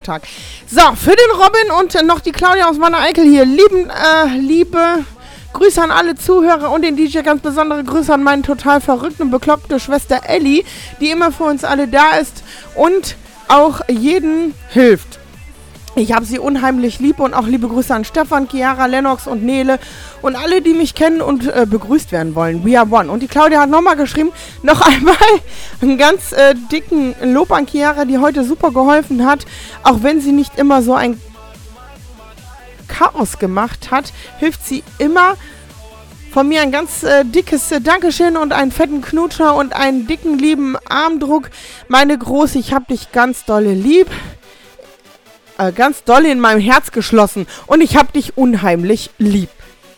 Feiertag. So, für den Robin und noch die Claudia aus Wanne-Eickel hier. Liebe Grüße an alle Zuhörer und den DJ. Ganz besondere Grüße an meine total verrückte und bekloppte Schwester Elli, die immer für uns alle da ist und auch jeden hilft. Ich habe sie unheimlich lieb und auch liebe Grüße an Stefan, Chiara, Lennox und Nele und alle, die mich kennen und begrüßt werden wollen. We are one. Und die Claudia hat nochmal geschrieben, noch einmal einen ganz dicken Lob an Chiara, die heute super geholfen hat, auch wenn sie nicht immer so ein Chaos gemacht hat, hilft sie immer. Von mir ein ganz dickes Dankeschön und einen fetten Knutscher und einen dicken, lieben Armdruck. Meine Große, ich hab dich ganz dolle lieb. Ganz doll in meinem Herz geschlossen und ich hab dich unheimlich lieb.